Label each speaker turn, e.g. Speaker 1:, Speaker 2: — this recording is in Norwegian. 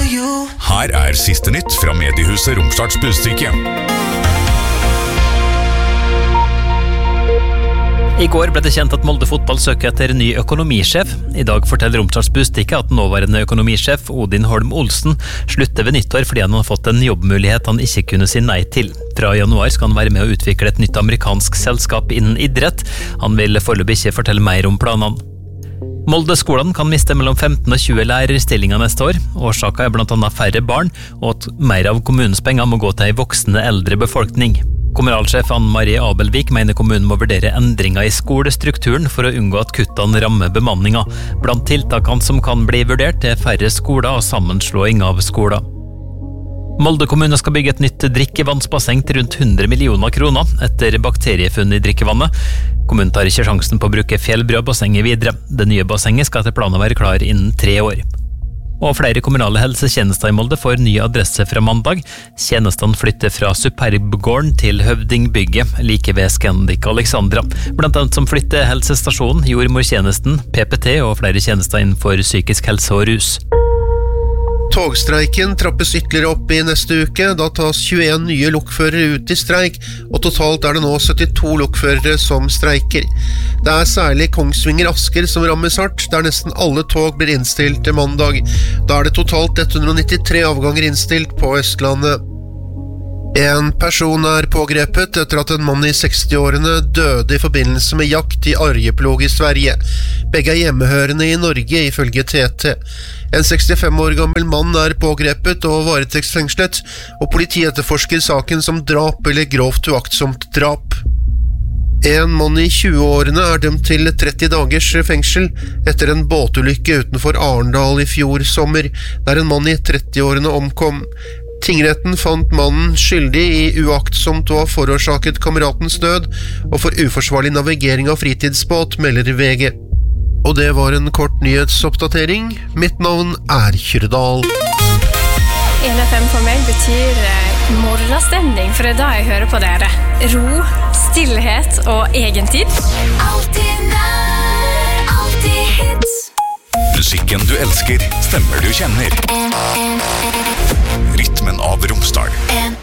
Speaker 1: Her siste nytt fra mediehuset Romsdals Budstikke.
Speaker 2: I går ble det kjent at Molde fotball søker etter ny økonomisjef. I dag forteller Romsdals Budstikke at nåværende økonomisjef Odin Holm Olsen slutter ved nyttår fordi han har fått en jobbmulighet han ikke kunne si nei til. Fra januar skal han være med å utvikle et nytt amerikansk selskap innen idrett. Han vil foreløpig ikke fortelle mer om planene. Molde-skolen kan miste mellom 15 og 20 lærerstillinger neste år. Årsaken er blant annet færre barn, og at mer av kommunens penger må gå til en voksende eldre befolkning. Kommunalsjef Anne-Marie Abelvik mener kommunen må vurdere endringer i skolestrukturen for å unngå at kuttene rammer bemanninga. Blant tiltakene som kan bli vurdert er færre skoler og sammenslåing av skoler. Molde kommune skal bygge et nytt drikkevannsbasseng til rundt 100 millioner kroner etter bakteriefunn i drikkevannet. Kommunen tar ikke sjansen på å bruke fjellbrødbassenget videre. Det nye bassenget skal etter planen være klar innen 3 år. Og flere kommunale helsetjenester i Molde får ny adresse fra mandag. Tjenestene flytter fra Superbgården til Høvdingbygget, like ved Scandic Alexandra. Blant annet som flytter helsestasjonen, jordmortjenesten, PPT og flere tjenester innenfor psykisk helse og rus.
Speaker 3: Togstreiken trappes ytterligere opp i neste uke. Da tas 21 nye lokførere ut i streik, og totalt er det nå 72 lokførere som streiker. Det er særlig Kongsvinger-Asker som rammes hardt, der nesten alle tog blir innstilt til mandag. Da er det totalt 193 avganger innstilt på Østlandet. En person er pågrepet etter at en mann i 60-årene døde i forbindelse med jakt i Arjeplog i Sverige. Begge er hjemmehørende i Norge, ifølge TT. En 65 år gammel mann er pågrepet og varetektsfengslet, og politiet etterforsker saken som drap eller grovt uaktsomt drap. En mann i 20-årene er dømt til 30 dagers fengsel etter en båtulykke utenfor Arendal i fjor sommer, der en mann i 30-årene omkom. Tingretten fant mannen skyldig i uaktsomt å ha forårsaket kameratens død og for uforsvarlig navigering av fritidsbåt, melder VG. Og det var en kort nyhetsoppdatering. Mitt navn er Kyrdal.
Speaker 4: 1FM for meg betyr morgenstemning, for det er da jeg hører på dere. Ro, stillhet og egentid.
Speaker 5: Alltid nær, alltid hits.
Speaker 1: Musikken du elsker, stemmer du kjenner. Rytmen av Romsdal.